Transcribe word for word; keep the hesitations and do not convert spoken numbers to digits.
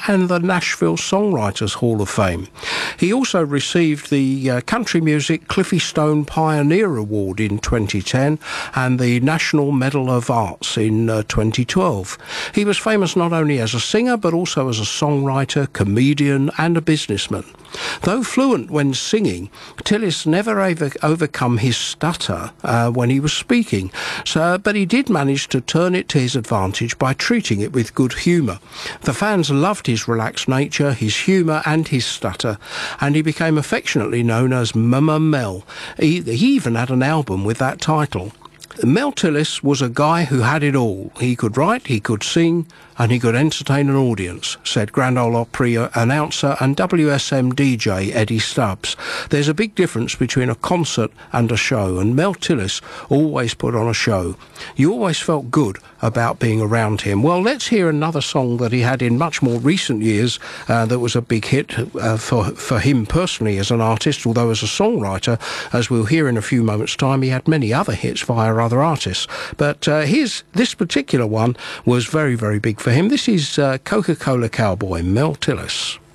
and the Nashville Songwriters Hall of Fame. He also received the uh, Country Music Cliffy Stone Pioneer Award in twenty ten and the National Medal of Arts in uh, twenty twelve. He was famous not only as a singer but also as a songwriter, comedian and a businessman. Though fluent when singing, Tillis never over overcome his stutter uh, when he was speaking, so, but he did manage to turn it to his advantage by treating it with good humour. The fans loved his relaxed nature, his humour and his stutter, and he became affectionately known as Mama Mel. He, he even had an album with that title. Mel Tillis was a guy who had it all. He could write, he could sing, and he could entertain an audience, said Grand Ole Opry announcer and W S M D J Eddie Stubbs. There's a big difference between a concert and a show, and Mel Tillis always put on a show. You always felt good about being around him. Well, let's hear another song that he had in much more recent years uh, that was a big hit uh, for, for him personally as an artist, although as a songwriter, as we'll hear in a few moments' time, he had many other hits via other artists. But uh, his, this particular one was very, very big for him. This is uh, Coca-Cola Cowboy, Mel Tillis.